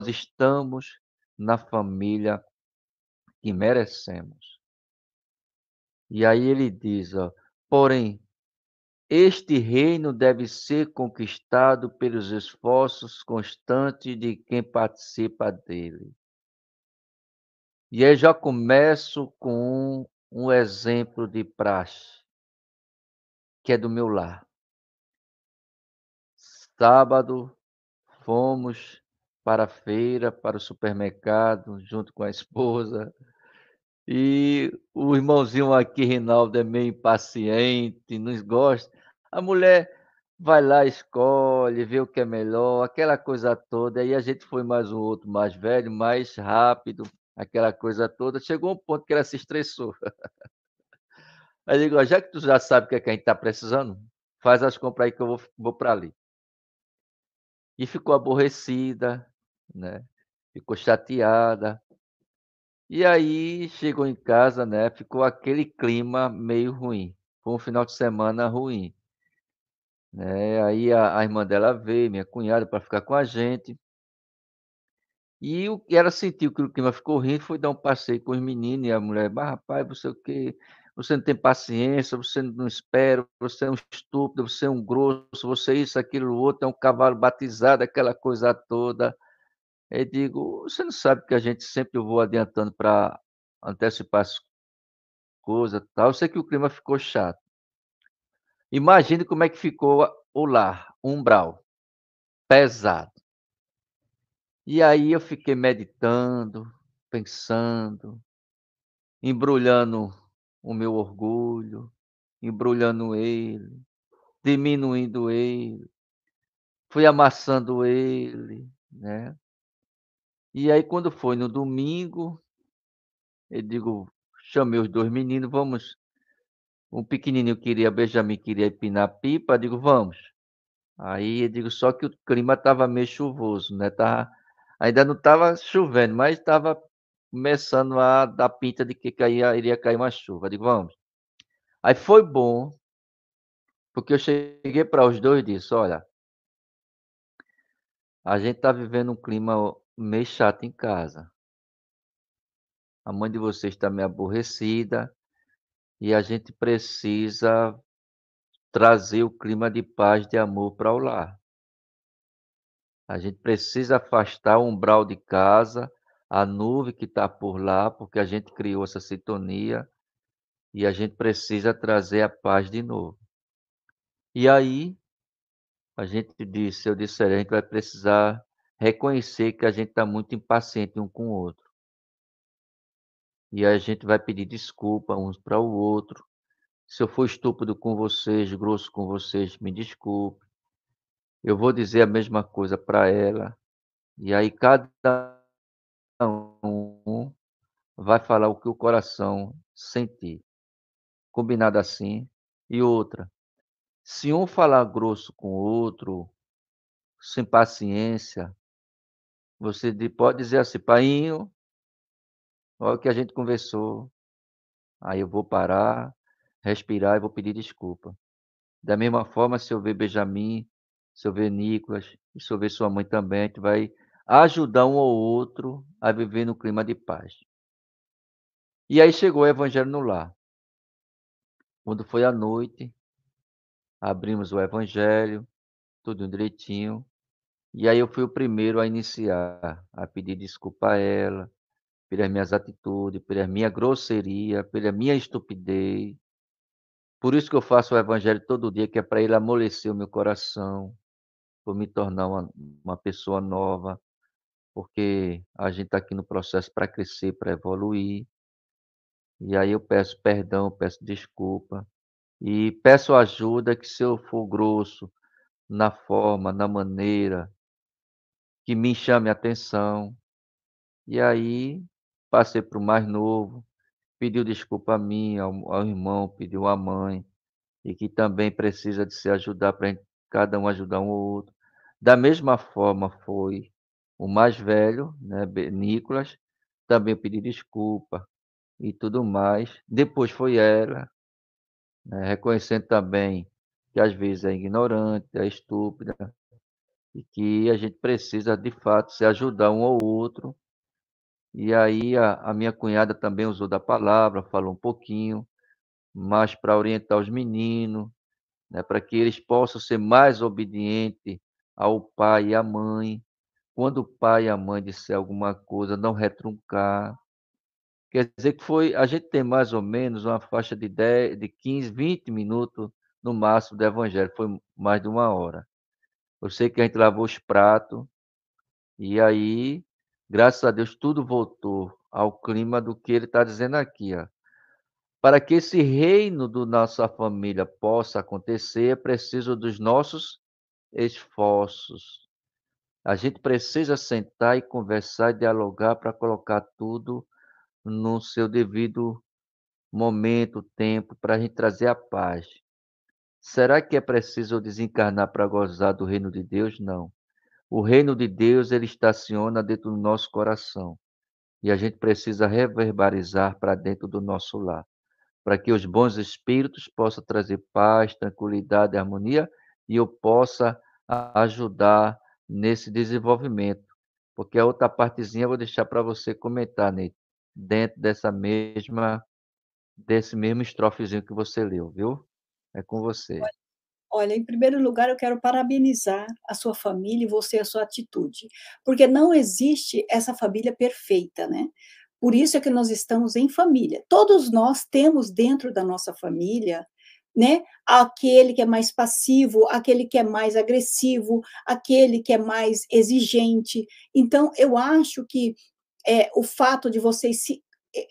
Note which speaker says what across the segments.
Speaker 1: estamos na família que merecemos. E aí ele diz, ó: "Porém, este reino deve ser conquistado pelos esforços constantes de quem participa dele". E aí já começo com um exemplo de praxe, que é do meu lar. Sábado, fomos para a feira, para o supermercado, junto com a esposa, e o irmãozinho aqui, Rinaldo, é meio impaciente, não gosta. A mulher vai lá, escolhe, vê o que é melhor, aquela coisa toda. Aí a gente foi mais um outro mais velho, mais rápido, aquela coisa toda. Chegou um ponto que ela se estressou. Aí eu digo: "Ó, já que tu já sabe o que é que a gente está precisando, faz as compras aí que eu vou para ali". E ficou aborrecida, né, ficou chateada. E aí chegou em casa, né, ficou aquele clima meio ruim. Foi um final de semana ruim, né. Aí a irmã dela veio, minha cunhada, para ficar com a gente, e ela sentiu que o clima ficou ruim, foi dar um passeio com os meninos e a mulher: "Mas rapaz, você o quê, você não tem paciência, você não espera, você é um estúpido, você é um grosso, você isso, aquilo, outro, é um cavalo batizado", aquela coisa toda. Eu digo: "Você não sabe que a gente sempre eu vou adiantando para antecipar as coisas, tal". Eu sei que o clima ficou chato. Imagine como é que ficou o lar, o umbral, pesado. E aí eu fiquei meditando, pensando, embrulhando o meu orgulho, embrulhando ele, diminuindo ele, fui amassando ele, né. E aí quando foi no domingo, eu digo chamei os 2 meninos: "Vamos". Um pequenininho queria Benjamin queria empinar pipa, digo: "Vamos". Aí eu digo só que o clima estava meio chuvoso, né, ainda não estava chovendo, mas estava começando a dar pinta de que iria cair uma chuva, digo: "Vamos". Aí foi bom, porque eu cheguei para os 2 e disse: "Olha, a gente está vivendo um clima meio chato em casa. A mãe de vocês está meio aborrecida e a gente precisa trazer o clima de paz, de amor para o lar. A gente precisa afastar o umbral de casa, a nuvem que está por lá, porque a gente criou essa sintonia e a gente precisa trazer a paz de novo". E aí, a gente disse eu disse: "Olha, a gente vai precisar reconhecer que a gente está muito impaciente um com o outro. E a gente vai pedir desculpa uns para o outro. Se eu for estúpido com vocês, grosso com vocês, me desculpe. Eu vou dizer a mesma coisa para ela, e aí cada um vai falar o que o coração sentir, combinado assim? E outra, se um falar grosso com o outro, sem paciência, você pode dizer assim: "Painho, olha o que a gente conversou". Aí eu vou parar, respirar e vou pedir desculpa. Da mesma forma, se eu ver Benjamin, se eu ver Nicolas, e se eu ver sua mãe também, a gente vai ajudar um ao outro a viver no clima de paz. E aí chegou o evangelho no lar. Quando foi à noite, abrimos o evangelho, tudo direitinho. E aí eu fui o primeiro a iniciar, a pedir desculpa a ela, pelas minhas atitudes, pela minha grosseria, pela minha estupidez. Por isso que eu faço o evangelho todo dia, que é para ele amolecer o meu coração, por me tornar uma pessoa nova, porque a gente está aqui no processo para crescer, para evoluir. E aí eu peço perdão, peço desculpa e peço ajuda que se eu for grosso na forma, na maneira, que me chame a atenção. E aí, passei para o mais novo, pediu desculpa a mim, ao irmão, pediu à mãe, e que também precisa de se ajudar para cada um ajudar um ao outro. Da mesma forma foi o mais velho, né, Nicolas, também pedi desculpa e tudo mais. Depois foi ela, né, reconhecendo também que às vezes é ignorante, é estúpida, e que a gente precisa, de fato, se ajudar um ao outro. E aí a minha cunhada também usou da palavra, falou um pouquinho, mas para orientar os meninos, né, para que eles possam ser mais obedientes ao pai e à mãe. Quando o pai e a mãe disser alguma coisa, não retruncar. Quer dizer que foi a gente tem mais ou menos uma faixa de 10, de 15, 20 minutos no máximo do evangelho, foi mais de 1 hora. Eu sei que a gente lavou os pratos, e aí, graças a Deus, tudo voltou ao clima do que ele está dizendo aqui, ó. Para que esse reino do nossa família possa acontecer, é preciso dos nossos esforços. A gente precisa sentar e conversar e dialogar para colocar tudo no seu devido momento, tempo, para a gente trazer a paz. Será que é preciso eu desencarnar para gozar do reino de Deus? Não. O reino de Deus, ele estaciona dentro do nosso coração. E a gente precisa reverberizar para dentro do nosso lar, para que os bons espíritos possam trazer paz, tranquilidade, harmonia, e eu possa ajudar nesse desenvolvimento. Porque a outra partezinha eu vou deixar para você comentar, Ney, dentro desse mesmo estrofezinho que você leu, viu? É com você.
Speaker 2: Olha, em primeiro lugar, eu quero parabenizar a sua família e você, a sua atitude, porque não existe essa família perfeita, né? Por isso é que nós estamos em família. Todos nós temos dentro da nossa família, né, aquele que é mais passivo, aquele que é mais agressivo, aquele que é mais exigente. Então, eu acho que o fato de vocês se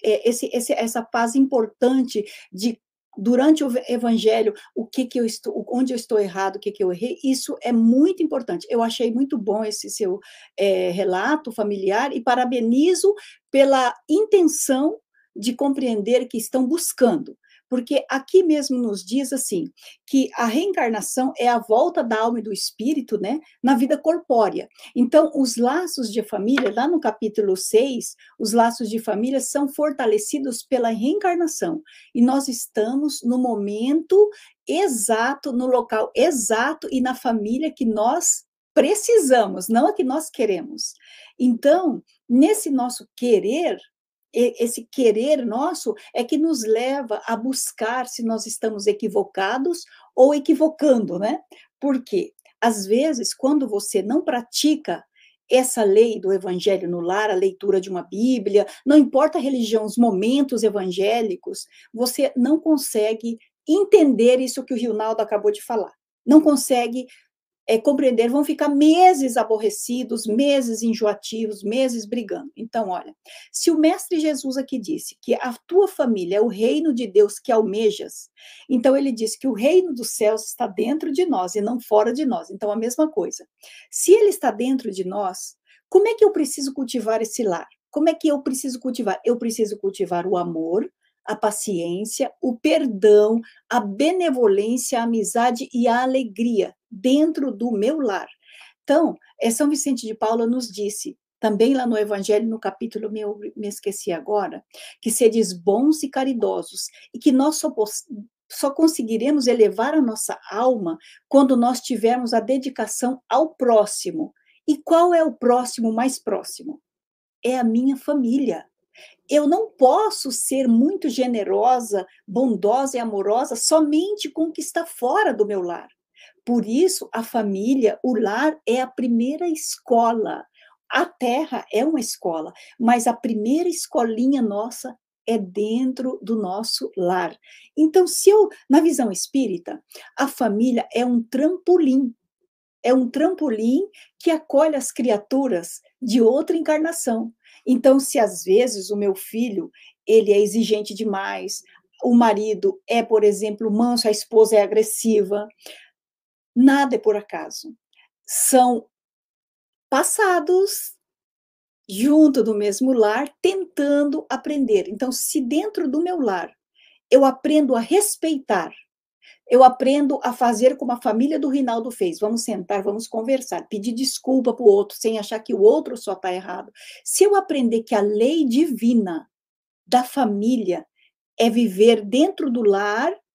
Speaker 2: essa paz importante de durante o evangelho, o que que eu estou, onde eu estou errado, o que que eu errei, isso é muito importante. Eu achei muito bom esse seu relato familiar e parabenizo pela intenção de compreender que estão buscando. Porque aqui mesmo nos diz assim, que a reencarnação é a volta da alma e do espírito, né, na vida corpórea. Então, os laços de família, lá no capítulo 6, os laços de família são fortalecidos pela reencarnação. E nós estamos no momento exato, no local exato e na família que nós precisamos, não a que nós queremos. Então, nesse nosso querer, esse querer nosso é que nos leva a buscar se nós estamos equivocados ou equivocando, né? Porque, às vezes, quando você não pratica essa lei do evangelho no lar, a leitura de uma Bíblia, não importa a religião, os momentos evangélicos, você não consegue entender isso que o Rinaldo acabou de falar. Não consegue compreender, vão ficar meses aborrecidos, meses enjoativos, meses brigando. Então, olha, se o Mestre Jesus aqui disse que a tua família é o reino de Deus que almejas, então ele disse que o reino dos céus está dentro de nós e não fora de nós. Então, a mesma coisa. Se ele está dentro de nós, como é que eu preciso cultivar esse lar? Como é que eu preciso cultivar? Eu preciso cultivar o amor, a paciência, o perdão, a benevolência, a amizade e a alegria dentro do meu lar. Então, São Vicente de Paula nos disse, também lá no Evangelho, no capítulo, me esqueci agora, que sedes bons e caridosos, e que nós só conseguiremos elevar a nossa alma quando nós tivermos a dedicação ao próximo. E qual é o próximo mais próximo? É a minha família. Eu não posso ser muito generosa, bondosa e amorosa somente com o que está fora do meu lar. Por isso, a família, o lar é a primeira escola. A terra é uma escola, mas a primeira escolinha nossa é dentro do nosso lar. Então, se eu, na visão espírita, a família é um trampolim que acolhe as criaturas de outra encarnação. Então, se às vezes o meu filho, ele é exigente demais, o marido é, por exemplo, manso, a esposa é agressiva, nada é por acaso. São passados junto do mesmo lar, tentando aprender. Então, se dentro do meu lar eu aprendo a respeitar, eu aprendo a fazer como a família do Rinaldo fez. Vamos sentar, vamos conversar, pedir desculpa para o outro, sem achar que o outro só está errado. Se eu aprender que a lei divina da família é viver dentro do lar,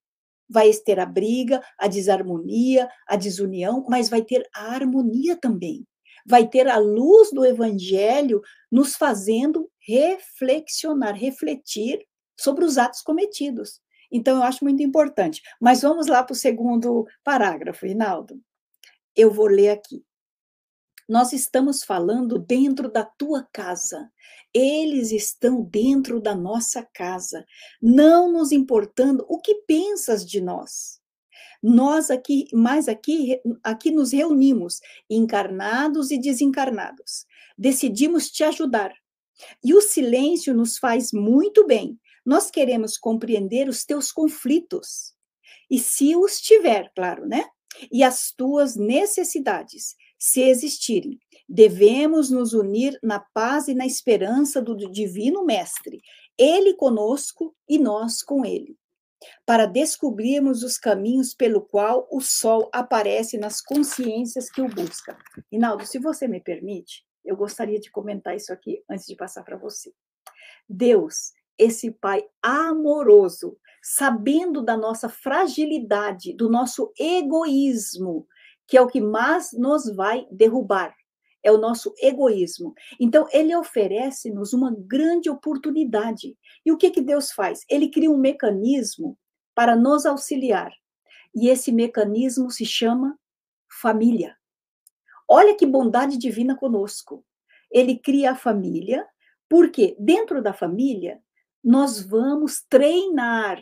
Speaker 2: Vai ter a briga, a desarmonia, a desunião, mas vai ter a harmonia também. Vai ter a luz do evangelho nos fazendo reflexionar, refletir sobre os atos cometidos. Então, eu acho muito importante. Mas vamos lá para o segundo parágrafo, Rinaldo. Eu vou ler aqui. Nós estamos falando dentro da tua casa. Eles estão dentro da nossa casa, não nos importando o que pensas de nós. Nós aqui, mas aqui nos reunimos, encarnados e desencarnados. Decidimos te ajudar. E o silêncio nos faz muito bem. Nós queremos compreender os teus conflitos. E se os tiver, claro, né? E as tuas necessidades, se existirem, devemos nos unir na paz e na esperança do Divino Mestre, ele conosco e nós com ele, para descobrirmos os caminhos pelo qual o sol aparece nas consciências que o buscam. Rinaldo, se você me permite, eu gostaria de comentar isso aqui antes de passar para você. Deus, esse Pai amoroso, sabendo da nossa fragilidade, do nosso egoísmo, que é o que mais nos vai derrubar, é o nosso egoísmo. Então, ele oferece-nos uma grande oportunidade. E o que que Deus faz? Ele cria um mecanismo para nos auxiliar. E esse mecanismo se chama família. Olha que bondade divina conosco. Ele cria a família, porque dentro da família nós vamos treinar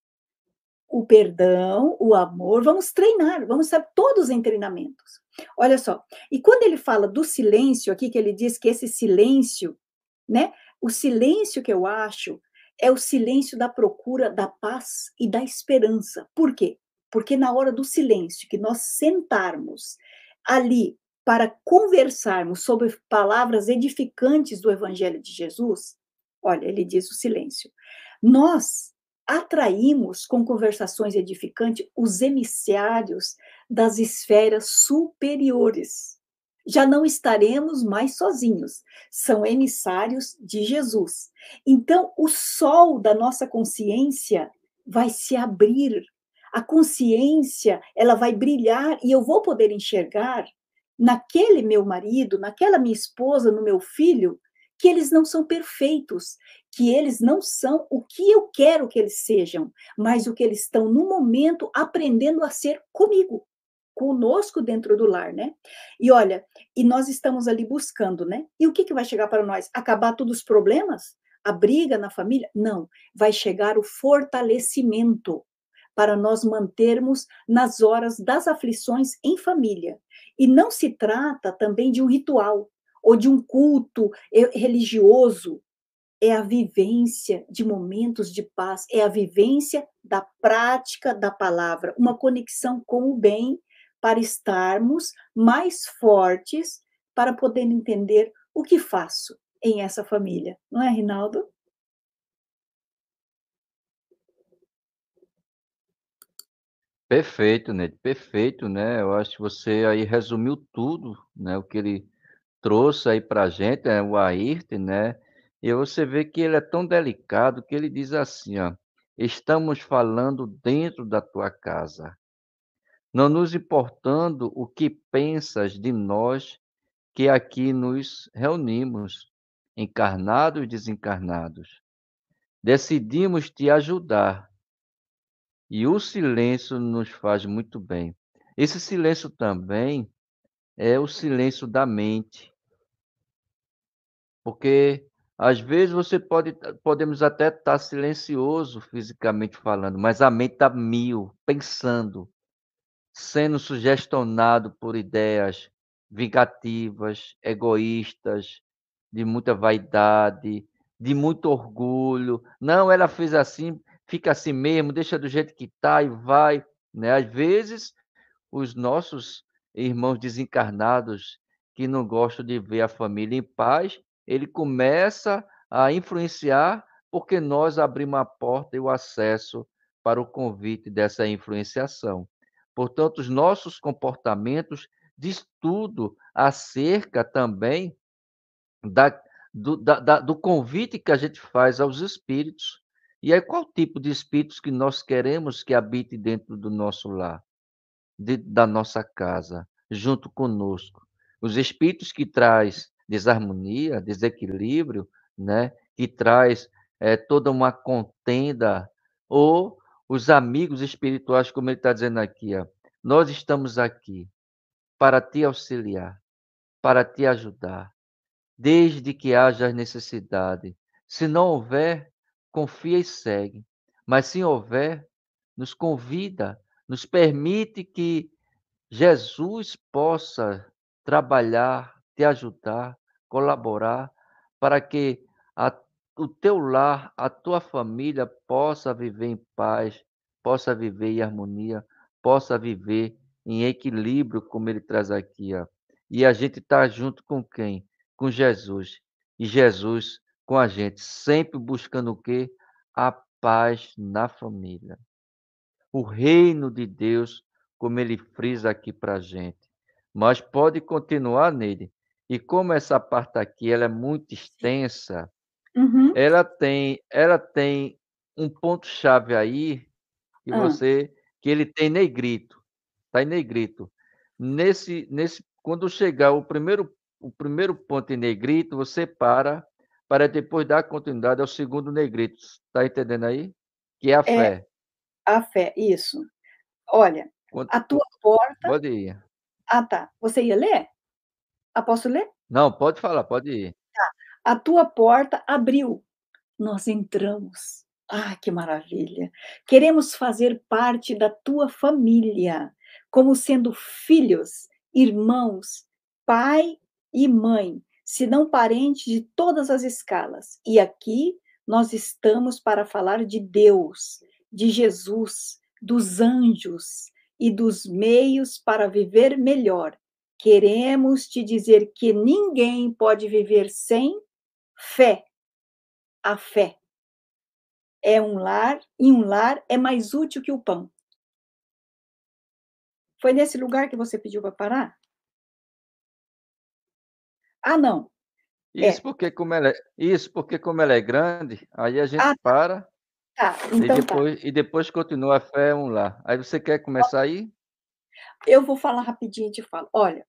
Speaker 2: o perdão, o amor, vamos treinar, vamos estar todos em treinamentos. Olha só, e quando ele fala do silêncio aqui, que ele diz que esse silêncio, né? O silêncio que eu acho é o silêncio da procura da paz e da esperança. Por quê? Porque na hora do silêncio, que nós sentarmos ali para conversarmos sobre palavras edificantes do Evangelho de Jesus, olha, ele diz o silêncio. Nós atraímos com conversações edificantes os emissários das esferas superiores. Já não estaremos mais sozinhos, são emissários de Jesus. Então, o sol da nossa consciência vai se abrir, a consciência, ela vai brilhar e eu vou poder enxergar naquele meu marido, naquela minha esposa, no meu filho, que eles não são perfeitos, que eles não são o que eu quero que eles sejam, mas o que eles estão no momento aprendendo a ser comigo, conosco dentro do lar, né? E olha, e nós estamos ali buscando, né? E o que que vai chegar para nós? Acabar todos os problemas? A briga na família? Não, vai chegar o fortalecimento para nós mantermos nas horas das aflições em família. E não se trata também de um ritual ou de um culto religioso, é a vivência de momentos de paz, é a vivência da prática da palavra, uma conexão com o bem para estarmos mais fortes para poder entender o que faço em essa família. Não é, Rinaldo?
Speaker 1: Perfeito, Ned, perfeito, né? Eu acho que você aí resumiu tudo, né? O que ele trouxe aí pra gente, o Ayrton, né? E você vê que ele é tão delicado que ele diz assim, ó: estamos falando dentro da tua casa, não nos importando o que pensas de nós que aqui nos reunimos, encarnados e desencarnados. Decidimos te ajudar e o silêncio nos faz muito bem. Esse silêncio também é o silêncio da mente, porque às vezes podemos até estar silencioso fisicamente falando, mas a mente está mil, pensando, sendo sugestionado por ideias vingativas, egoístas, de muita vaidade, de muito orgulho. Não, ela fez assim, fica assim mesmo, deixa do jeito que está e vai, né? Às vezes, os nossos irmãos desencarnados que não gostam de ver a família em paz, ele começa a influenciar porque nós abrimos a porta e o acesso para o convite dessa influenciação. Portanto, os nossos comportamentos diz tudo acerca também da do convite que a gente faz aos espíritos. E aí qual tipo de espíritos que nós queremos que habite dentro do nosso lar, dentro da nossa casa, junto conosco? Os espíritos que traz desarmonia, desequilíbrio, né, que traz, toda uma contenda, ou os amigos espirituais, como ele está dizendo aqui, ó: "Nós estamos aqui para te auxiliar, para te ajudar, desde que haja necessidade. Se não houver, confia e segue. Mas se houver, nos convida, nos permite que Jesus possa trabalhar, te ajudar, colaborar, para que a o teu lar, a tua família possa viver em paz, possa viver em harmonia, possa viver em equilíbrio", como ele traz aqui, ó. E a gente está junto com quem? Com Jesus. E Jesus com a gente, sempre buscando o quê? A paz na família. O reino de Deus, como ele frisa aqui para a gente. Mas pode continuar nele. E como essa parte aqui ela é muito
Speaker 2: Sim.
Speaker 1: extensa,
Speaker 2: Uhum.
Speaker 1: ela tem um ponto chave aí
Speaker 2: Hã.
Speaker 1: que ele tem negrito, está em negrito. Nesse quando chegar o primeiro ponto em negrito, você para depois dar continuidade ao segundo negrito, está entendendo aí? Que é a
Speaker 2: É,
Speaker 1: fé.
Speaker 2: a fé, isso. Olha,
Speaker 1: Quan
Speaker 2: a tua
Speaker 1: quan
Speaker 2: porta
Speaker 1: Pode ir.
Speaker 2: tá. Você ia ler? Ah, posso ler?
Speaker 1: Não, pode falar, pode ir.
Speaker 2: A tua porta abriu, nós entramos. Ah, que maravilha! Queremos fazer parte da tua família, como sendo filhos, irmãos, pai e mãe, se não parentes de todas as escalas. E aqui nós estamos para falar de Deus, de Jesus, dos anjos e dos meios para viver melhor. Queremos te dizer que ninguém pode viver sem fé. A fé em um lar é mais útil que o pão. Foi nesse lugar que você pediu para parar? Ah, não. É.
Speaker 1: Isso porque como ela é grande, aí a gente
Speaker 2: Ah,
Speaker 1: para
Speaker 2: tá.
Speaker 1: e
Speaker 2: Então tá.
Speaker 1: depois continua a fé é um lá. Aí você quer começar aí?
Speaker 2: Eu vou falar rapidinho e te falo. Olha,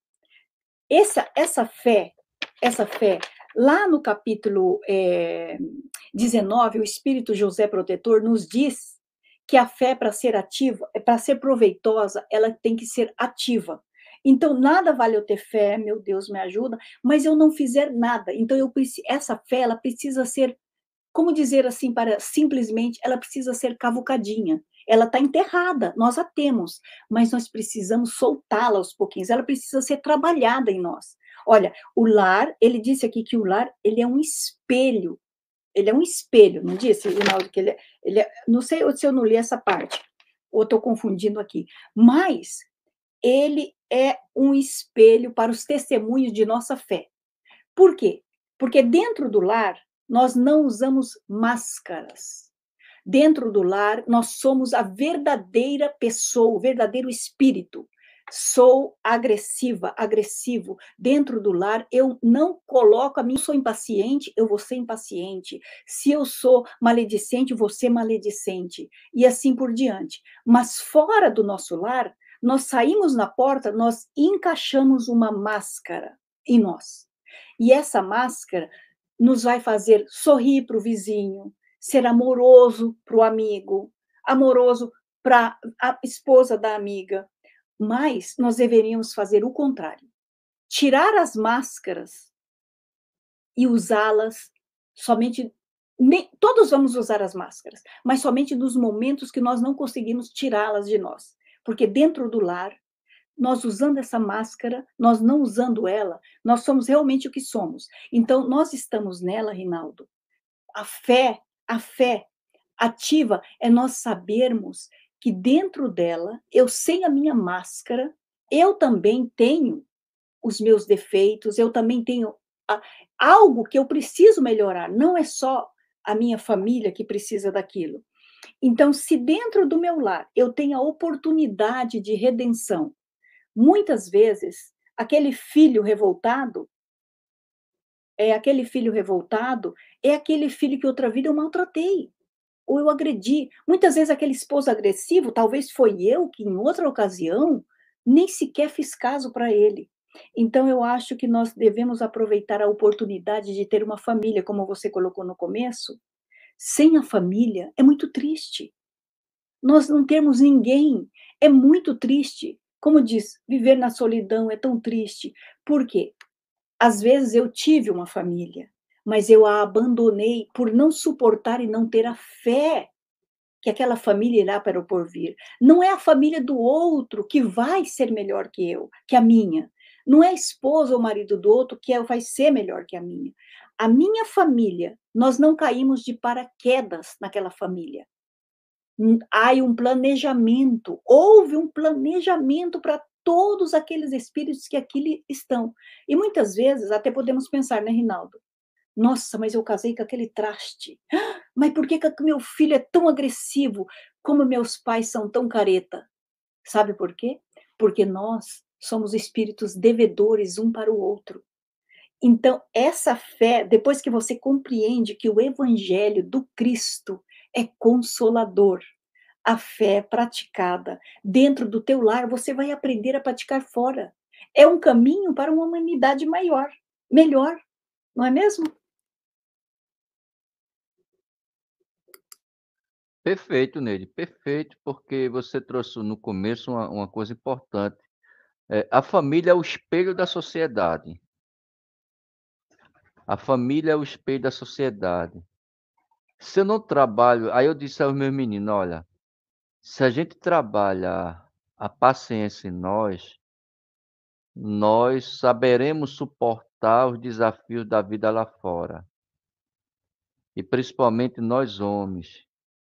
Speaker 2: essa fé, lá no capítulo 19, o Espírito José Protetor nos diz que a fé, para ser ativa, para ser proveitosa, ela tem que ser ativa. Então, nada vale eu ter fé, meu Deus, me ajuda, mas eu não fizer nada. Então, essa fé, ela precisa ser, como dizer assim, para simplesmente, ela precisa ser cavucadinha. Ela está enterrada, nós a temos, mas nós precisamos soltá-la aos pouquinhos. Ela precisa ser trabalhada em nós. Olha, o lar, ele disse aqui que o lar, ele é um espelho. Ele é um espelho, não disse, Rinaldo, que não sei se eu não li essa parte, ou estou confundindo aqui, mas ele é um espelho para os testemunhos de nossa fé. Por quê? Porque dentro do lar, nós não usamos máscaras. Dentro do lar, nós somos a verdadeira pessoa, o verdadeiro espírito. Sou agressiva, agressivo. Dentro do lar, eu não coloco a mim, sou impaciente, eu vou ser impaciente. Se eu sou maledicente, vou ser maledicente. E assim por diante. Mas fora do nosso lar, nós saímos na porta, nós encaixamos uma máscara em nós. E essa máscara nos vai fazer sorrir para o vizinho, ser amoroso para o amigo, amoroso para a esposa da amiga. Mas nós deveríamos fazer o contrário. Tirar as máscaras e usá-las somente. Todos vamos usar as máscaras, mas somente nos momentos que nós não conseguimos tirá-las de nós. Porque dentro do lar, nós usando essa máscara, nós não usando ela, nós somos realmente o que somos. Então, nós estamos nela, Rinaldo. A fé ativa é nós sabermos que dentro dela, eu sem a minha máscara, eu também tenho os meus defeitos, eu também tenho a algo que eu preciso melhorar, não é só a minha família que precisa daquilo. Então, se dentro do meu lar eu tenho a oportunidade de redenção, muitas vezes aquele filho revoltado é aquele filho que outra vida eu maltratei. ou eu agredi. Muitas vezes aquele esposo agressivo, talvez foi eu que em outra ocasião, nem sequer fiz caso para ele. Então eu acho que nós devemos aproveitar a oportunidade de ter uma família, como você colocou no começo. Sem a família é muito triste. Nós não termos ninguém é muito triste. Como diz, viver na solidão é tão triste. Por quê? Às vezes eu tive uma família, mas eu a abandonei por não suportar e não ter a fé que aquela família irá para o porvir. Não é a família do outro que vai ser melhor que eu, que a minha. Não é a esposa ou marido do outro que vai ser melhor que a minha. A minha família, nós não caímos de paraquedas naquela família. Há um planejamento, houve um planejamento para todos aqueles espíritos que aqui estão. E muitas vezes até podemos pensar, né, Rinaldo? Nossa, mas eu casei com aquele traste. Mas por que que meu filho é tão agressivo? Como meus pais são tão careta? Sabe por quê? Porque nós somos espíritos devedores um para o outro. Então, essa fé, depois que você compreende que o evangelho do Cristo é consolador, a fé praticada dentro do teu lar, você vai aprender a praticar fora. É um caminho para uma humanidade maior, melhor, não é mesmo?
Speaker 1: Perfeito, Neide, perfeito, porque você trouxe no começo uma coisa importante. A família é o espelho da sociedade. A família é o espelho da sociedade. Se eu não trabalho, aí eu disse aos meus meninos: olha, se a gente trabalha a paciência em nós, nós saberemos suportar os desafios da vida lá fora. E principalmente nós homens,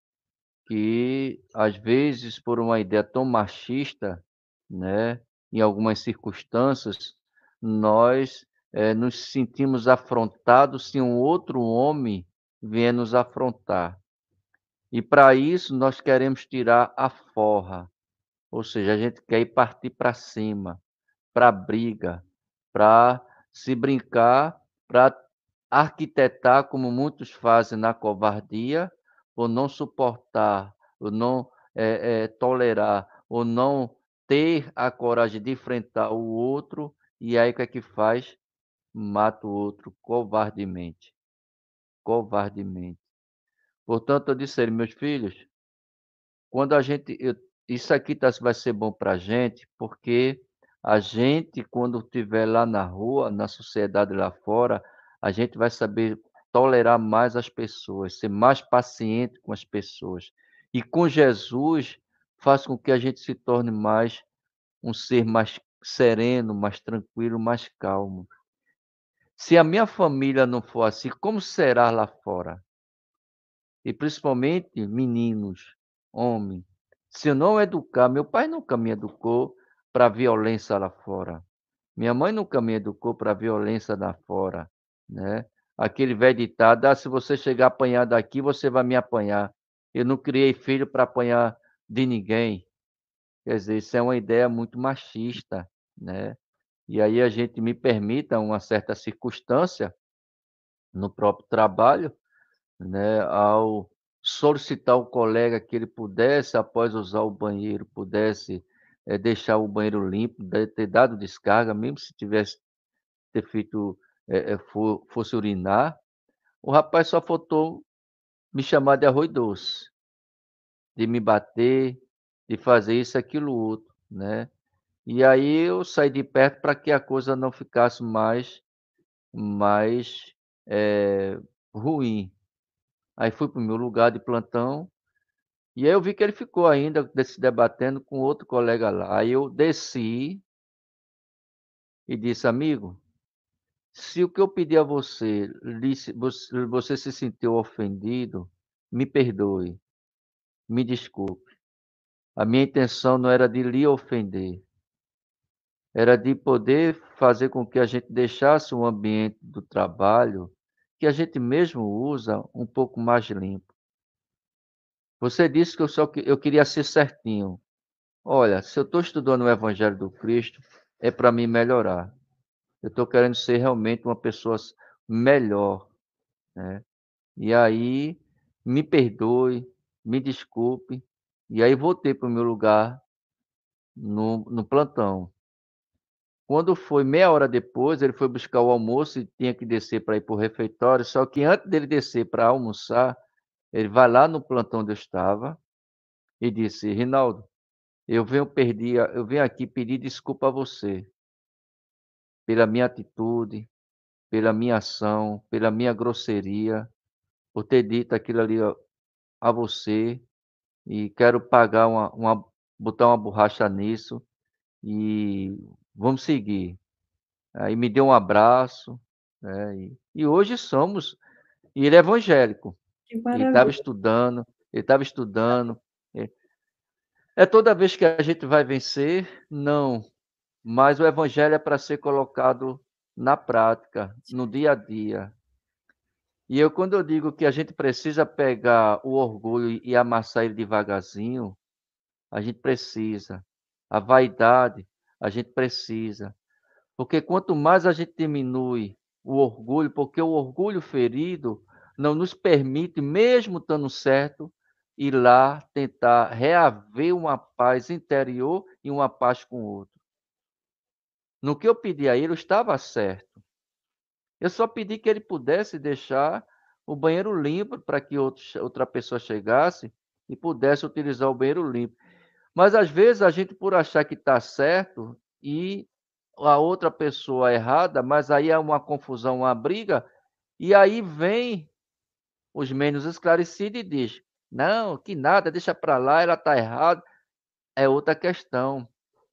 Speaker 1: que às vezes por uma ideia tão machista, né, em algumas circunstâncias, nós, nos sentimos afrontados se um outro homem vier nos afrontar. E para isso nós queremos tirar a forra, ou seja, a gente quer ir partir para cima, para briga, para se brincar, para arquitetar, como muitos fazem na covardia, por não suportar, ou não tolerar, ou não ter a coragem de enfrentar o outro, e aí o que é que faz? Mata o outro covardemente, covardemente. Portanto, eu disse a ele: meus filhos, quando a gente isso aqui vai ser bom para a gente, porque a gente, quando estiver lá na rua, na sociedade lá fora, a gente vai saber tolerar mais as pessoas, ser mais paciente com as pessoas. E com Jesus, faz com que a gente se torne mais um ser mais sereno, mais tranquilo, mais calmo. Se a minha família não for assim, como será lá fora? E principalmente meninos, homens. Se eu não educar, meu pai nunca me educou para violência lá fora. Minha mãe nunca me educou para violência lá fora, né? Aquele velho ditado: "Ah, se você chegar apanhado aqui, você vai me apanhar". Eu não criei filho para apanhar de ninguém. Quer dizer, isso é uma ideia muito machista, né? E aí a gente me permita uma certa circunstância no próprio trabalho, né, ao solicitar ao colega que ele pudesse, após usar o banheiro, pudesse, deixar o banheiro limpo, ter dado descarga, mesmo se tivesse ter feito, fosse urinar, o rapaz só faltou me chamar de arroz doce, de me bater, de fazer isso, aquilo, outro, né. E aí eu saí de perto para que a coisa não ficasse mais, ruim. Aí fui para o meu lugar de plantão. E aí eu vi que ele ficou ainda se debatendo com outro colega lá. Aí eu desci e disse: "Amigo, se o que eu pedi a você você se sentiu ofendido, me perdoe, me desculpe. A minha intenção não era de lhe ofender, era de poder fazer com que a gente deixasse o ambiente do trabalho, que a gente mesmo usa, um pouco mais limpo. Você disse que eu queria ser certinho. Olha, se eu estou estudando o Evangelho do Cristo, é para mim melhorar. Eu estou querendo ser realmente uma pessoa melhor, né? E aí me perdoe, me desculpe. E aí voltei para o meu lugar no plantão. Quando foi meia hora depois, ele foi buscar o almoço e tinha que descer para ir para o refeitório, só que antes dele descer para almoçar, ele vai lá no plantão onde eu estava e disse: "Rinaldo, eu venho aqui pedir desculpa a você, pela minha atitude, pela minha ação, pela minha grosseria, por ter dito aquilo ali a você, e quero pagar botar uma borracha nisso e vamos seguir". Aí me deu um abraço, né, e hoje somos e ele é evangélico,
Speaker 2: Que
Speaker 1: e estava
Speaker 2: maravilha.
Speaker 1: estudando, ele estava estudando. É toda vez que a gente vai vencer? Não, mas o evangelho é para ser colocado na prática, no dia a dia. E quando eu digo que a gente precisa pegar o orgulho e amassar ele devagarzinho, a gente precisa. A vaidade, a gente precisa. Porque quanto mais a gente diminui o orgulho, porque o orgulho ferido não nos permite, mesmo estando certo, ir lá tentar reaver uma paz interior e uma paz com o outro. No que eu pedi a ele, eu estava certo. Eu só pedi que ele pudesse deixar o banheiro limpo para que outra pessoa chegasse e pudesse utilizar o banheiro limpo. Mas às vezes a gente, por achar que está certo e a outra pessoa errada, mas aí é uma confusão, uma briga, e aí vem os menos esclarecidos e diz: "Não, que nada, deixa para lá, ela está errada". É outra questão.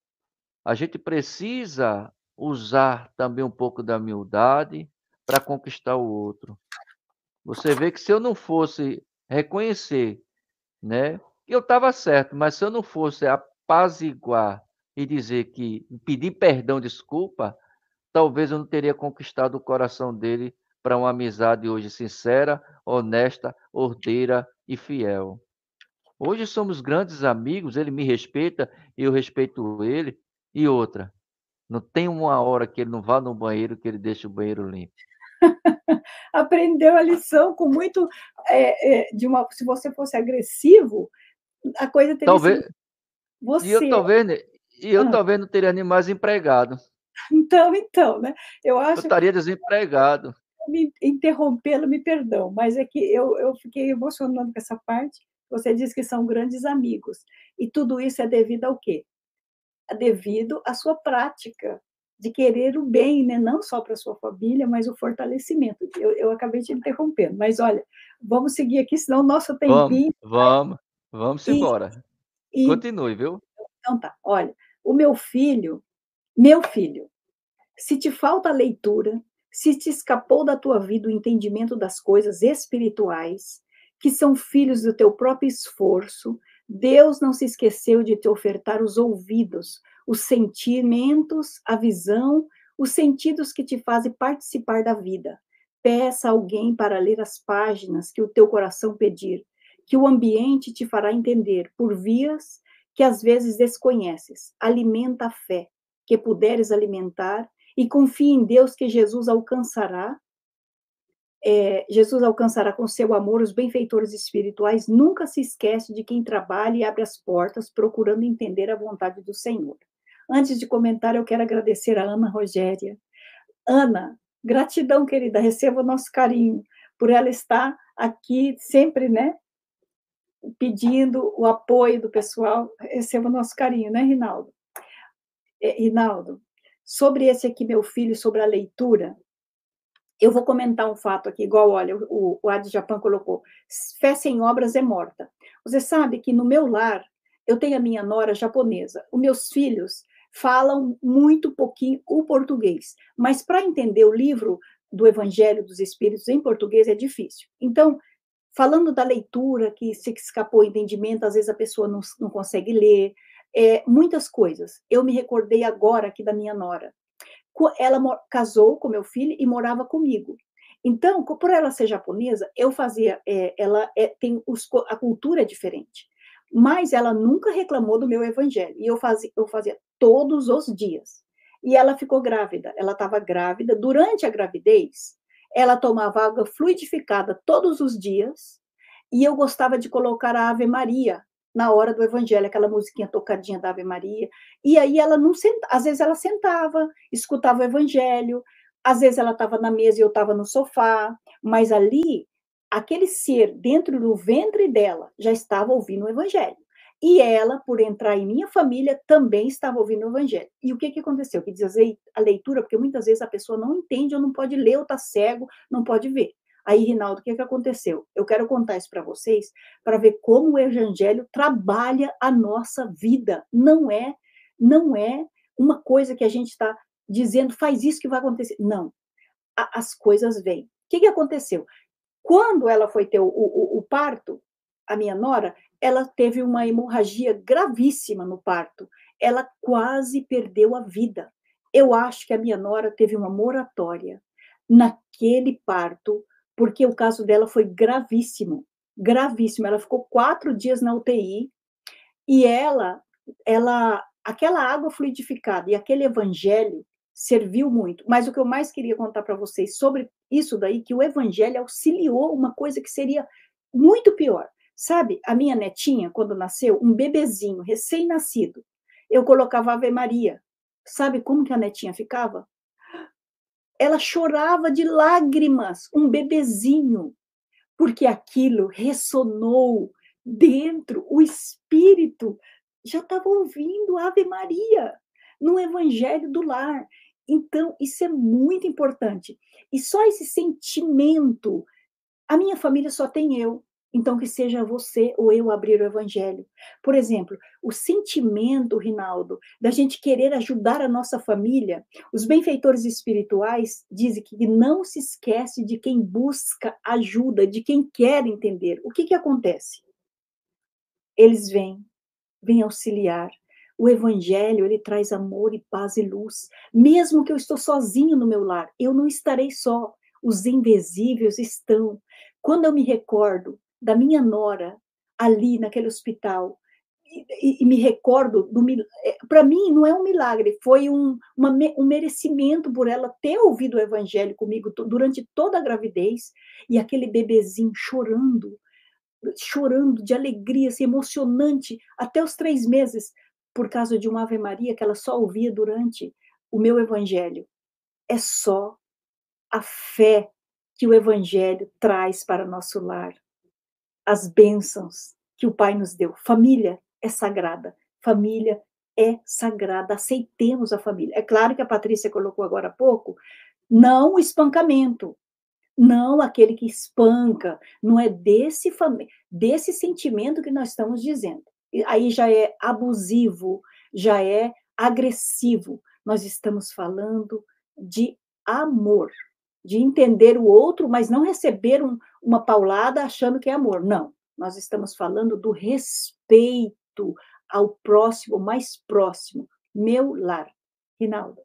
Speaker 1: A gente precisa usar também um pouco da humildade para conquistar o outro. Você vê que se eu não fosse reconhecer, né, que eu estava certo, mas se eu não fosse apaziguar e dizer que pedir perdão, desculpa, talvez eu não teria conquistado o coração dele para uma amizade hoje sincera, honesta, ordeira e fiel. Hoje somos grandes amigos, ele me respeita, eu respeito ele. E outra, não tem uma hora que ele não vá no banheiro que ele deixe o banheiro limpo.
Speaker 2: Aprendeu a lição com muito, de uma se você fosse agressivo, a coisa teria
Speaker 1: Talvez
Speaker 2: sido
Speaker 1: e eu
Speaker 2: você.
Speaker 1: talvez
Speaker 2: Hã.
Speaker 1: não teria nem mais empregado,
Speaker 2: Então, né, eu
Speaker 1: eu
Speaker 2: acho
Speaker 1: estaria desempregado.
Speaker 2: me interrompê-lo, me perdão, mas é que eu fiquei emocionando com essa parte. Você disse que são grandes amigos, e tudo isso é devido ao quê? É devido à sua prática de querer o bem, né, não só para sua família, mas o fortalecimento. Eu acabei te interrompendo, mas olha, vamos seguir aqui, senão o nosso
Speaker 1: Vamos,
Speaker 2: tempinho
Speaker 1: vamos, vamos
Speaker 2: e
Speaker 1: embora.
Speaker 2: e
Speaker 1: Continue, viu.
Speaker 2: então tá, olha, o meu filho, se te falta leitura, se te escapou da tua vida o entendimento das coisas espirituais, que são filhos do teu próprio esforço, Deus não se esqueceu de te ofertar os ouvidos, os sentimentos, a visão, os sentidos que te fazem participar da vida. Peça a alguém para ler as páginas que o teu coração pedir, que o ambiente te fará entender por vias que às vezes desconheces. Alimenta a fé que puderes alimentar e confie em Deus que Jesus alcançará com seu amor os benfeitores espirituais. Nunca se esquece de quem trabalha e abre as portas procurando entender a vontade do Senhor. Antes de comentar, eu quero agradecer a Ana Rogéria. Ana, gratidão, querida, receba o nosso carinho por ela estar aqui sempre, né, pedindo o apoio do pessoal. Receba o nosso carinho, né, Rinaldo? Rinaldo, sobre esse aqui, meu filho, sobre a leitura, eu vou comentar um fato aqui, igual, olha, o Adi Japan colocou: fé sem obras é morta. Você sabe que no meu lar, eu tenho a minha nora japonesa. Os meus filhos falam muito pouquinho o português, mas para entender o livro do Evangelho dos Espíritos em português é difícil. Então, falando da leitura, que se escapou o entendimento, às vezes a pessoa não consegue ler, muitas coisas. Eu me recordei agora aqui da minha nora. Ela casou com meu filho e morava comigo. Então, por ela ser japonesa, eu fazia, ela a cultura é diferente, mas ela nunca reclamou do meu evangelho, e eu fazia todos os dias. E ela ficou grávida, ela estava grávida, durante a gravidez, ela tomava água fluidificada todos os dias, E eu gostava de colocar a Ave Maria na hora do evangelho, aquela musiquinha tocadinha da Ave Maria. E aí ela não senta, às vezes ela sentava, escutava o evangelho, às vezes ela estava na mesa e eu estava no sofá, mas ali, aquele ser dentro do ventre dela já estava ouvindo o evangelho. E ela, por entrar em minha família, também estava ouvindo o evangelho. E o que, que aconteceu? Que diz a leitura, porque muitas vezes a pessoa não entende ou não pode ler, ou está cego, não pode ver. Aí, Rinaldo, o que, que aconteceu? Eu quero contar isso para vocês, para ver como o evangelho trabalha a nossa vida. Não é uma coisa que a gente está dizendo, faz isso que vai acontecer. Não, as coisas vêm. O que, que aconteceu? Quando ela foi ter o parto, a minha nora, ela teve uma hemorragia gravíssima no parto. Ela quase perdeu a vida. Eu acho que a minha nora teve uma moratória naquele parto, porque o caso dela foi gravíssimo, gravíssimo. Ela ficou 4 dias na UTI e aquela água fluidificada e aquele evangelho serviu muito. Mas o que eu mais queria contar para vocês sobre isso daí, que o evangelho auxiliou uma coisa que seria muito pior. Sabe, a minha netinha, quando nasceu, um bebezinho, recém-nascido, eu colocava Ave Maria. Sabe como que a netinha ficava? Ela chorava de lágrimas, um bebezinho, porque aquilo ressonou dentro, o espírito já estava ouvindo Ave Maria no Evangelho do Lar. Então, isso é muito importante. E só esse sentimento, a minha família só tem eu, então que seja você ou eu abrir o evangelho. Por exemplo, o sentimento, Rinaldo, da gente querer ajudar a nossa família, os benfeitores espirituais dizem que não se esquece de quem busca ajuda, de quem quer entender. O que acontece? Eles vêm auxiliar. O evangelho, ele traz amor e paz e luz. Mesmo que eu estou sozinho no meu lar, eu não estarei só. Os invisíveis estão. Quando eu me recordo da minha nora ali naquele hospital, e me recordo do para mim não é um milagre, foi um merecimento por ela ter ouvido o evangelho comigo durante toda a gravidez, e aquele bebezinho chorando de alegria, assim, emocionante, até os 3 meses, por causa de uma Ave Maria que ela só ouvia durante o meu evangelho. É só a fé que o evangelho traz para nosso lar, as bênçãos que o Pai nos deu. Família é sagrada, família é sagrada, aceitemos a família. É claro que a Patrícia colocou agora há pouco, não o espancamento, não aquele que espanca, não é desse sentimento que nós estamos dizendo. Aí já é abusivo, já é agressivo. Nós estamos falando de amor, de entender o outro, mas não receber uma paulada achando que é amor. Não, nós estamos falando do respeito ao próximo, mais próximo, meu lar. Rinaldo.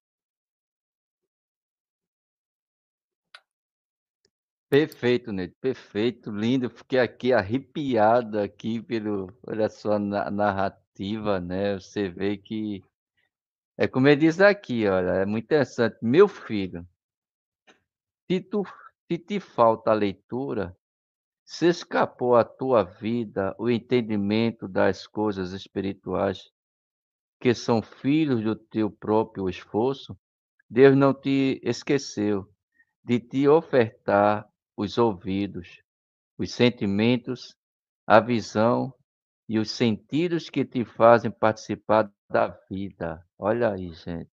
Speaker 1: Perfeito, Neide, perfeito, lindo. Fiquei aqui arrepiado aqui pela sua narrativa, né? Você vê que é como ele diz aqui, olha, é muito interessante. Meu filho, se tu, se te falta a leitura, se escapou à tua vida o entendimento das coisas espirituais, que são filhos do teu próprio esforço, Deus não te esqueceu de te ofertar os ouvidos, os sentimentos, a visão e os sentidos que te fazem participar da vida. Olha aí, gente.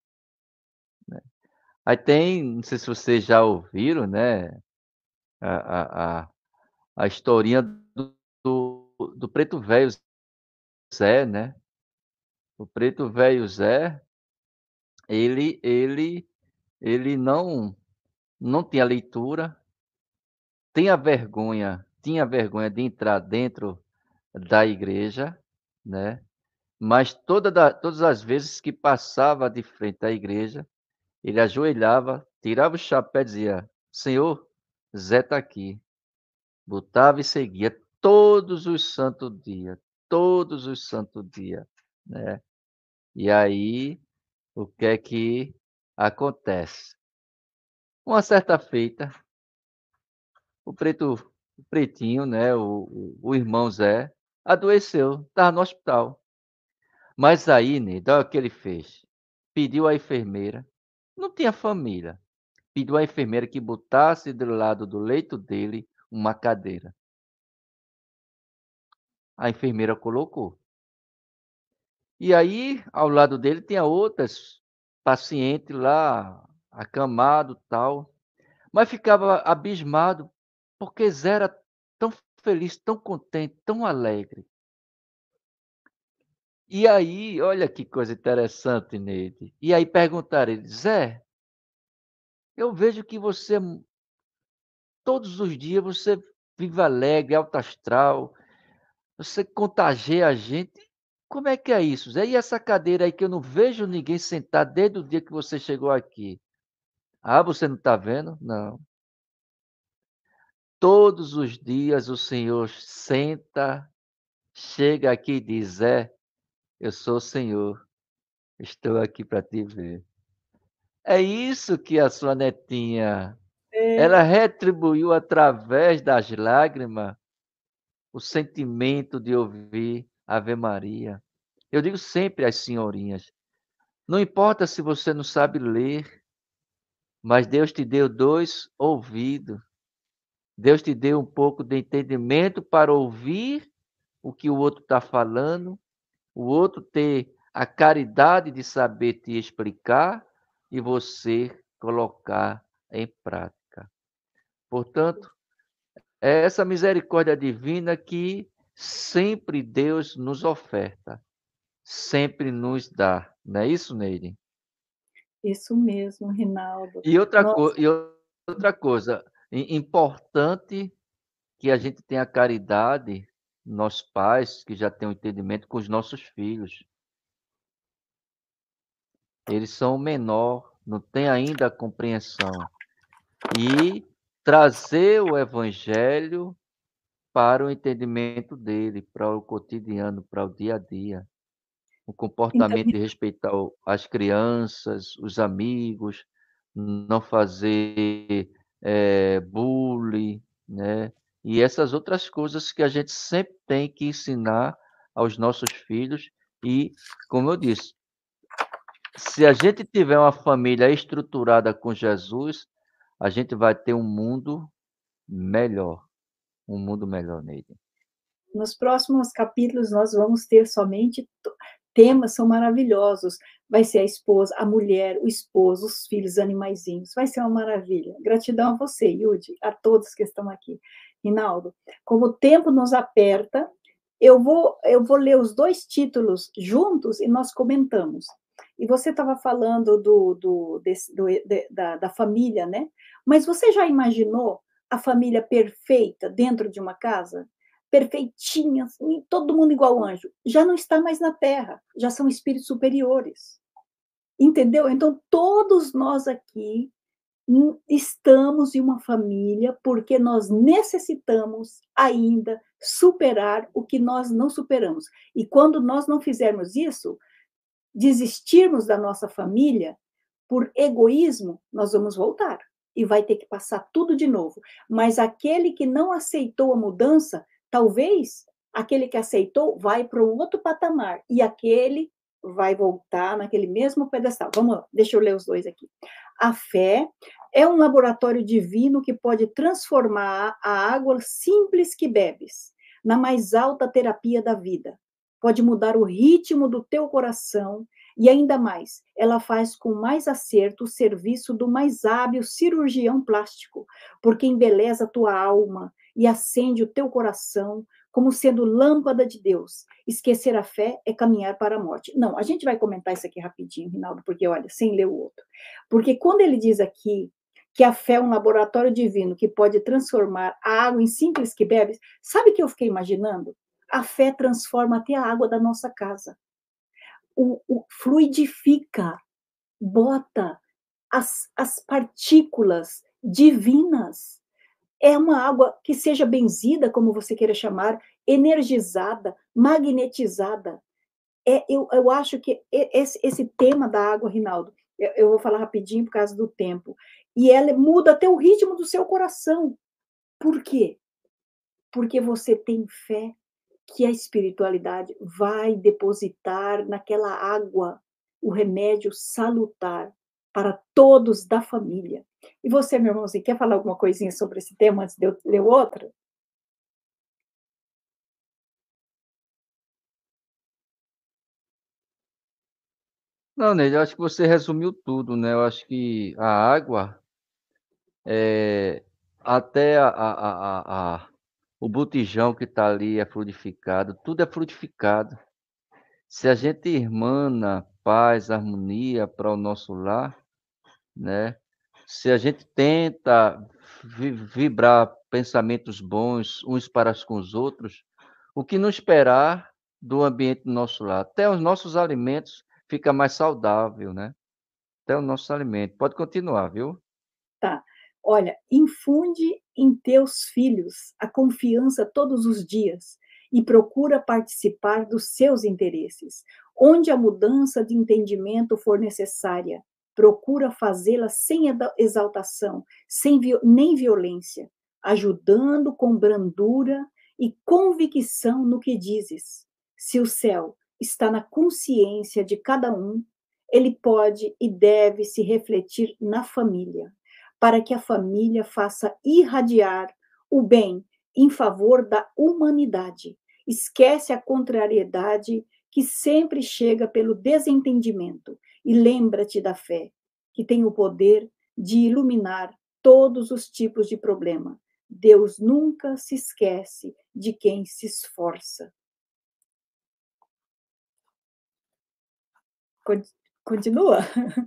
Speaker 1: Aí tem, não sei se vocês já ouviram, né, a, a, a, a historinha do preto velho Zé, né? O preto velho Zé, ele, ele, ele não tinha leitura, tinha vergonha de entrar dentro da igreja, né? Mas todas as vezes que passava de frente à igreja, ele ajoelhava, tirava o chapéu e dizia: Senhor, Zé está aqui. Botava e seguia todos os santos dias, né? E aí, o que é que acontece? Uma certa feita, o preto o pretinho, né, o irmão Zé, adoeceu, estava no hospital. Mas aí, Neida, olha o que ele fez. Pediu à enfermeira, não tinha família, pediu à enfermeira que botasse do lado do leito dele uma cadeira. A enfermeira colocou. E aí, ao lado dele, tinha outras pacientes lá, acamado, tal. Mas ficava abismado, porque Zé era tão feliz, tão contente, tão alegre. E aí, olha que coisa interessante, Neide. E aí perguntaram ele: "Zé, eu vejo que você todos os dias você vive alegre, alto astral, você contagia a gente. Como é que é isso, Zé? E essa cadeira aí que eu não vejo ninguém sentar desde o dia que você chegou aqui?" "Ah, você não está vendo?" "Não. Todos os dias o senhor senta, chega aqui e diz: 'Zé, eu sou o senhor, estou aqui para te ver.'" É isso que a sua netinha,
Speaker 2: É,
Speaker 1: ela retribuiu através das lágrimas o sentimento de ouvir Ave Maria. Eu digo sempre às senhorinhas: não importa se você não sabe ler, mas Deus te deu 2 ouvidos, Deus te deu um pouco de entendimento para ouvir o que o outro está falando, o outro ter a caridade de saber te explicar e você colocar em prática. Portanto, é essa misericórdia divina que sempre Deus nos oferta, sempre nos dá. Não é isso, Neide?
Speaker 2: isso mesmo, Rinaldo.
Speaker 1: E outra,
Speaker 2: Nossa,
Speaker 1: e outra coisa, importante que a gente tenha caridade, nós pais que já têm um entendimento com os nossos filhos. Eles são menor, não têm ainda a compreensão. E trazer o evangelho para o entendimento dele, para o cotidiano, para o dia a dia. O
Speaker 2: então,
Speaker 1: comportamento de respeitar as crianças, os amigos, não fazer bullying, né? E essas outras coisas que a gente sempre tem que ensinar aos nossos filhos. E, como eu disse, se a gente tiver uma família estruturada com Jesus, a gente vai ter melhor, um mundo melhor, Neide.
Speaker 2: nos próximos capítulos nós vamos ter somente temas são maravilhosos. Vai ser a esposa, a mulher, o esposo, os filhos, animaizinhos. Vai ser uma maravilha. Gratidão a você, Yudi, a todos que estão aqui. Rinaldo, como o tempo nos aperta, eu vou ler os 2 títulos juntos e nós comentamos. E você estava falando da família, né? Mas você já imaginou a família perfeita dentro de uma casa? Perfeitinha, assim, todo mundo igual anjo, já não está mais na Terra, já são espíritos superiores. Entendeu? Então, todos nós aqui estamos em uma família porque nós necessitamos ainda superar o que nós não superamos. E quando nós não fizermos isso, desistirmos da nossa família, por egoísmo, nós vamos voltar e vai ter que passar tudo de novo. Mas aquele que não aceitou a mudança, talvez aquele que aceitou vai para um outro patamar e aquele vai voltar naquele mesmo pedestal. Vamos lá, deixa eu ler os 2 aqui. A fé é um laboratório divino que pode transformar a água simples que bebes na mais alta terapia da vida. Pode mudar o ritmo do teu coração e ainda mais, ela faz com mais acerto o serviço do mais hábil cirurgião plástico, porque embeleza a tua alma e acende o teu coração como sendo lâmpada de Deus. Esquecer a fé é caminhar para a morte. Não, a gente vai comentar isso aqui rapidinho, Rinaldo, porque olha, sem ler o outro. Porque quando ele diz aqui que a fé é um laboratório divino que pode transformar a água em simples que bebes, sabe o que eu fiquei imaginando? A fé transforma até a água da nossa casa. Fluidifica, bota as partículas divinas. É uma água que seja benzida, como você queira chamar, energizada, magnetizada. Eu acho que esse tema da água, Rinaldo, eu vou falar rapidinho por causa do tempo, e ela muda até o ritmo do seu coração. Por quê? porque você tem fé que a espiritualidade vai depositar naquela água o remédio salutar para todos da família. E você, meu irmãozinho, quer falar alguma coisinha sobre esse tema antes de eu ler o outro?
Speaker 1: Não, Neide, eu acho que você resumiu tudo, né? Eu acho que a água, até o botijão que está ali é frutificado, tudo é frutificado. Se a gente irmana paz, harmonia para o nosso lar, né? Se a gente tenta vibrar pensamentos bons uns para com os outros, o que não esperar do ambiente do nosso lar? Até os nossos alimentos fica mais saudável, né? Até o nosso alimento. Pode continuar, viu?
Speaker 2: Tá. Olha, infunde em teus filhos a confiança todos os dias e procura participar dos seus interesses. Onde a mudança de entendimento for necessária, procura fazê-la sem exaltação, sem nem violência, ajudando com brandura e convicção no que dizes. Se o céu está na consciência de cada um, ele pode e deve se refletir na família para que a família faça irradiar o bem em favor da humanidade. Esquece a contrariedade que sempre chega pelo desentendimento e lembra-te da fé, que tem o poder de iluminar todos os tipos de problema. Deus nunca se esquece de quem se esforça. Continua,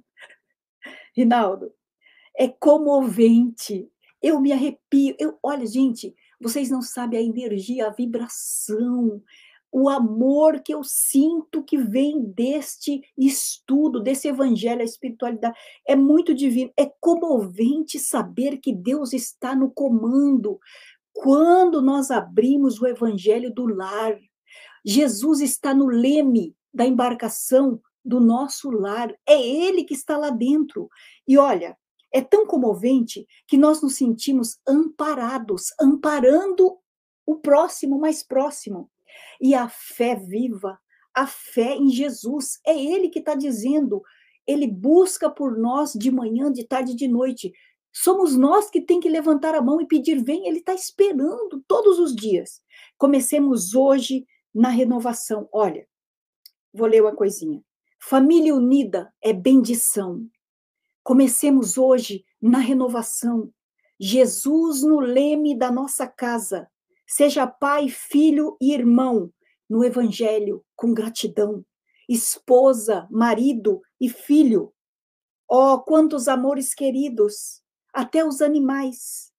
Speaker 2: Rinaldo. É comovente. Eu me arrepio. Olha, gente, vocês não sabem a energia, a vibração, o amor que eu sinto que vem deste estudo, desse evangelho, a espiritualidade. É muito divino. É comovente saber que Deus está no comando. Quando nós abrimos o evangelho do lar, Jesus está no leme da embarcação do nosso lar. É Ele que está lá dentro. E olha, é tão comovente que nós nos sentimos amparados, amparando o próximo mais próximo. E a fé viva, a fé em Jesus, é Ele que está dizendo. Ele busca por nós de manhã, de tarde e de noite. Somos nós que tem que levantar a mão e pedir, vem, Ele está esperando todos os dias. Comecemos hoje na renovação. Olha, vou ler uma coisinha. Família unida é bendição. Comecemos hoje na renovação. Jesus no leme da nossa casa. Seja pai, filho e irmão no evangelho com gratidão. Esposa, marido e filho. Oh, quantos amores queridos! Até os animais.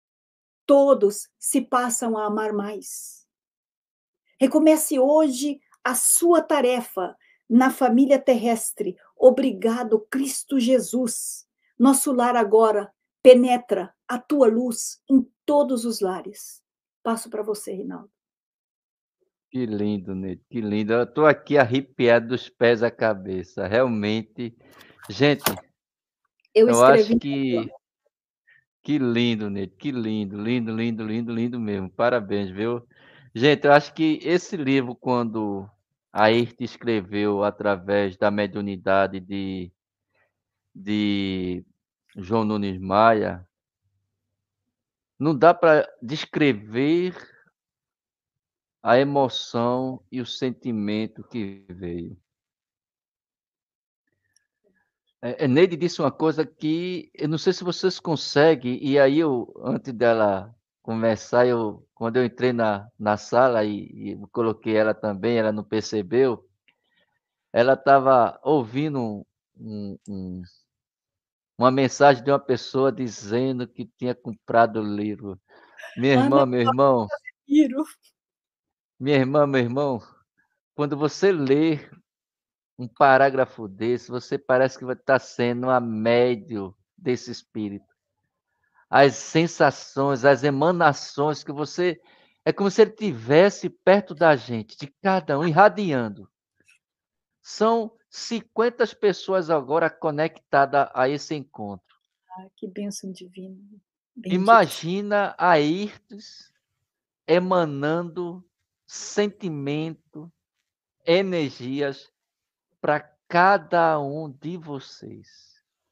Speaker 2: Todos se passam a amar mais. Recomece hoje a sua tarefa na família terrestre. Obrigado, Cristo Jesus. Nosso lar agora penetra a tua luz em todos os lares. Passo para você, Rinaldo.
Speaker 1: Que lindo, Neide, que lindo. Eu estou aqui arrepiado dos pés à cabeça. Realmente, gente,
Speaker 2: Eu
Speaker 1: eu acho
Speaker 2: escrevi.
Speaker 1: que lindo, Neide, que lindo, lindo, lindo, lindo, lindo mesmo. Parabéns, viu? Gente, eu acho que esse livro, quando a Ayrton escreveu através da mediunidade de João Nunes Maia, não dá para descrever a emoção e o sentimento que veio. Neide disse uma coisa que eu não sei se vocês conseguem, e aí eu, antes dela começar, quando eu entrei na sala e coloquei ela também, ela não percebeu, ela estava ouvindo um, um, uma mensagem de uma pessoa dizendo que tinha comprado o livro. Minha
Speaker 2: Ana
Speaker 1: irmã, meu irmão,
Speaker 2: Casimiro.
Speaker 1: minha irmã, meu irmão, quando você lê um parágrafo desse, você parece que vai estar sendo a médio desse espírito. As sensações, as emanações que você. É como se ele estivesse perto da gente, de cada um, irradiando. São 50 pessoas agora conectadas a esse encontro.
Speaker 2: Ah, que bênção divina. Bendito.
Speaker 1: Imagina a Irtes emanando sentimento, energias para cada um de vocês.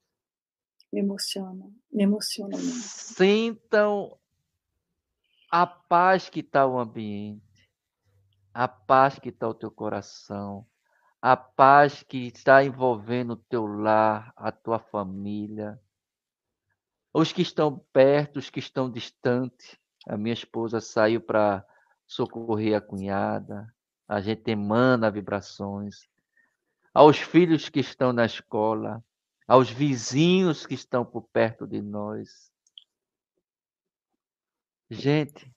Speaker 2: Me emociona muito.
Speaker 1: Sintam a paz que está o ambiente, a paz que está o teu coração, a paz que está envolvendo o teu lar, a tua família, os que estão perto, os que estão distantes. A minha esposa saiu para socorrer a cunhada, a gente emana vibrações. Aos filhos que estão na escola, aos vizinhos que estão por perto de nós. Gente,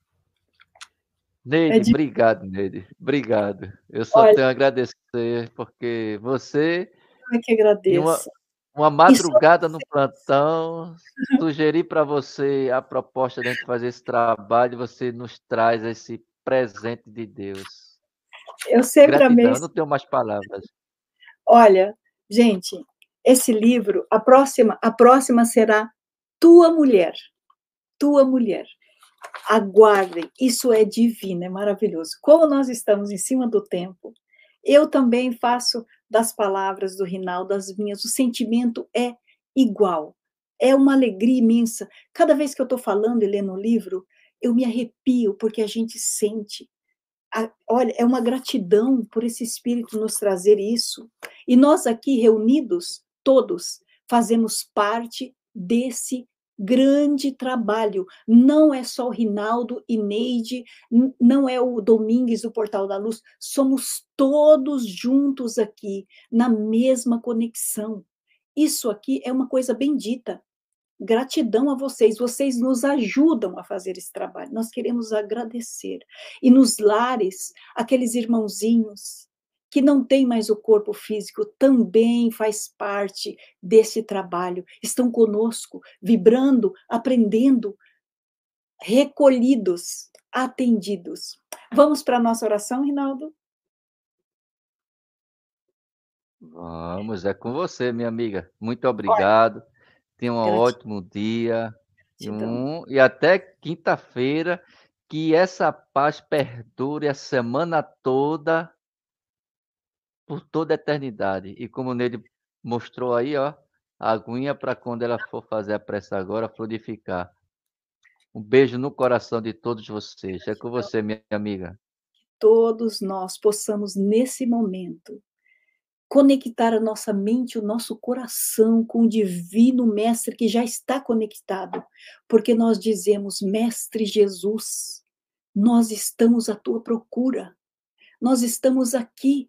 Speaker 2: É
Speaker 1: Neide,
Speaker 2: de
Speaker 1: obrigado, Neide, obrigado. Eu só
Speaker 2: Olha,
Speaker 1: tenho a agradecer, porque você,
Speaker 2: eu que
Speaker 1: em uma
Speaker 2: agradeço.
Speaker 1: uma
Speaker 2: E só
Speaker 1: madrugada no plantão, sugeri para você a proposta de a gente fazer esse trabalho, e você nos traz esse presente de Deus.
Speaker 2: eu sempre amei
Speaker 1: Gratidão, eu
Speaker 2: esse
Speaker 1: não tenho mais palavras.
Speaker 2: olha, gente, esse livro, a próxima será Tua Mulher, Tua Mulher. Aguardem, isso é divino, é maravilhoso. Como nós estamos em cima do tempo, eu também faço das palavras do Rinaldo as minhas, o sentimento é igual. É uma alegria imensa. Cada vez que eu estou falando e lendo o livro, eu me arrepio, porque a gente sente. Olha, é uma gratidão por esse Espírito nos trazer isso. E nós aqui reunidos, todos, fazemos parte desse grande trabalho. Não é só o Rinaldo e Neide, não é o Domingues do Portal da Luz, somos todos juntos aqui, na mesma conexão. Isso aqui é uma coisa bendita. Gratidão a vocês, vocês nos ajudam a fazer esse trabalho, nós queremos agradecer. E nos lares, aqueles irmãozinhos que não têm mais o corpo físico, também faz parte desse trabalho, estão conosco, vibrando, aprendendo, recolhidos, atendidos. Vamos para a nossa oração, Rinaldo?
Speaker 1: Vamos, é com você, minha amiga. Muito
Speaker 2: Olha,
Speaker 1: obrigado. Tenha um ótimo dia
Speaker 2: gratidão.
Speaker 1: e até quinta-feira, que essa paz perdure a semana toda, por toda a eternidade. E como Nele mostrou aí, ó, a aguinha para quando ela for fazer a prece agora, frutificar. Um beijo no coração de todos vocês. É com você, minha amiga.
Speaker 2: Todos nós possamos, nesse momento, conectar a nossa mente, o nosso coração com o divino mestre que já está conectado, porque nós dizemos: Mestre Jesus, nós estamos à tua procura, nós estamos aqui,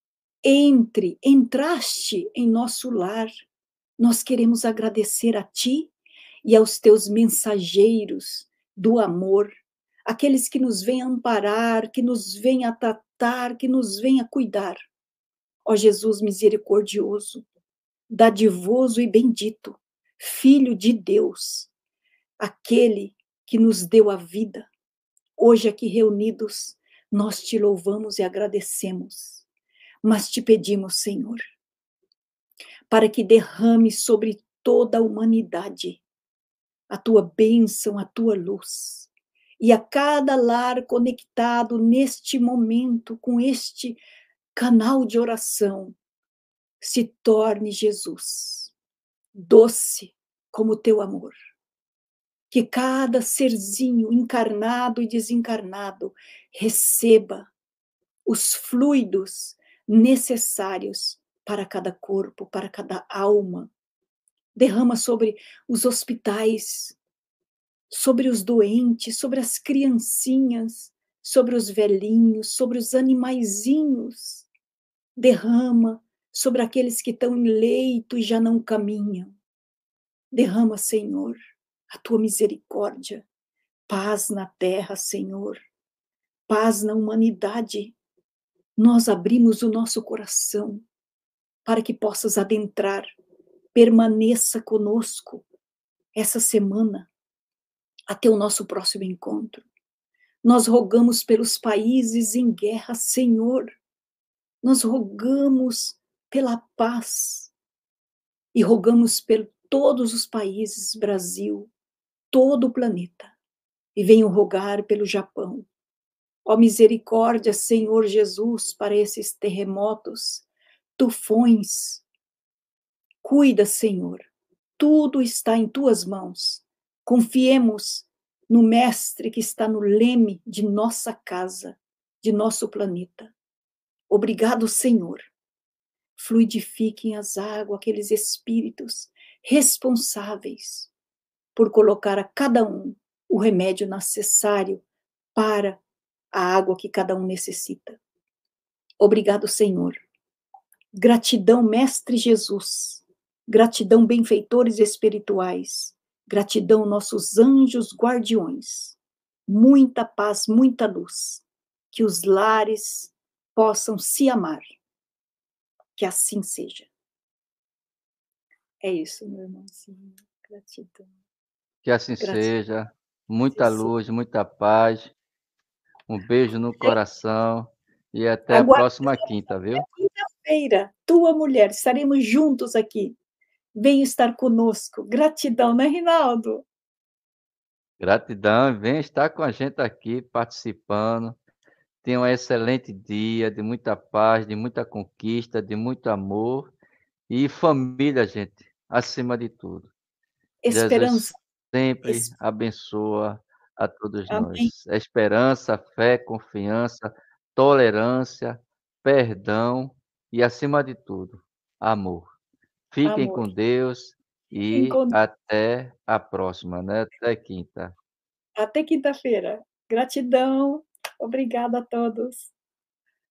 Speaker 2: entraste em nosso lar, nós queremos agradecer a ti e aos teus mensageiros do amor, aqueles que nos vêm amparar, que nos vêm a tratar, que nos vêm a cuidar. Ó Jesus misericordioso, dadivoso e bendito, Filho de Deus, aquele que nos deu a vida. Hoje aqui reunidos, nós te louvamos e agradecemos, mas te pedimos, Senhor, para que derrame sobre toda a humanidade a tua bênção, a tua luz. E a cada lar conectado neste momento, com este canal de oração, se torne, Jesus, doce como o teu amor. Que cada serzinho encarnado e desencarnado receba os fluidos necessários para cada corpo, para cada alma. Derrama sobre os hospitais, sobre os doentes, sobre as criancinhas, sobre os velhinhos, sobre os animaizinhos. Derrama sobre aqueles que estão em leito e já não caminham. Derrama, Senhor, a tua misericórdia, paz na terra, Senhor, paz na humanidade. Nós abrimos o nosso coração para que possas adentrar, permaneça conosco essa semana, até o nosso próximo encontro. Nós rogamos pelos países em guerra, Senhor, nós rogamos pela paz e rogamos por todos os países, Brasil, todo o planeta. e venho rogar pelo Japão. Ó misericórdia, Senhor Jesus, para esses terremotos, tufões. Cuida, Senhor. Tudo está em tuas mãos. Confiemos no Mestre que está no leme de nossa casa, de nosso planeta. Obrigado, Senhor. Fluidifiquem as águas, aqueles espíritos responsáveis por colocar a cada um o remédio necessário para a água que cada um necessita. Obrigado, Senhor. Gratidão, Mestre Jesus. Gratidão, benfeitores espirituais. Gratidão, nossos anjos guardiões. Muita paz, muita luz. Que os lares possam se amar. Que assim seja. É isso, meu irmãozinho. Gratidão.
Speaker 1: Que assim
Speaker 2: Gratidão,
Speaker 1: seja. Muita
Speaker 2: Jesus.
Speaker 1: luz, muita paz. Um beijo no coração e até a
Speaker 2: Aguardamos
Speaker 1: próxima quinta,
Speaker 2: na
Speaker 1: viu?
Speaker 2: quinta-feira, tua mulher, estaremos juntos aqui. Venha estar conosco. Gratidão, né, Rinaldo?
Speaker 1: Gratidão, vem estar com a gente aqui participando. Tenha um excelente dia de muita paz, de muita conquista, de muito amor e família, gente, acima de tudo.
Speaker 2: Esperança.
Speaker 1: Jesus sempre
Speaker 2: Es-
Speaker 1: abençoa a todos
Speaker 2: Amém.
Speaker 1: nós. Esperança, fé, confiança, tolerância, perdão e, acima de tudo, amor. Fiquem
Speaker 2: Amor.
Speaker 1: com Deus
Speaker 2: Fiquem
Speaker 1: e
Speaker 2: com
Speaker 1: até a próxima, né? Até quinta.
Speaker 2: Até quinta-feira. Gratidão. Obrigada a todos.